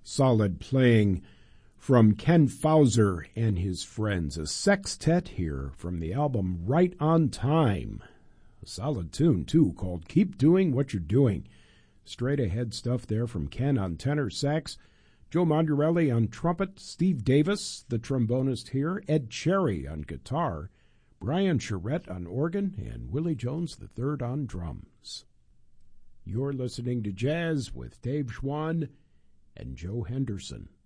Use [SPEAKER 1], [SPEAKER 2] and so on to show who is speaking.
[SPEAKER 1] Solid playing from Ken Fauser and his friends. A sextet here from the album Right on Time. A solid tune, too, called Keep Doing What You're Doing. Straight ahead stuff there from Ken on tenor sax, Joe Mondarelli on trumpet, Steve Davis, the trombonist here, Ed Cherry on guitar, Brian Charette on organ, and Willie Jones III on drums. You're listening to Jazz with Dave Schwann and Joe Henderson.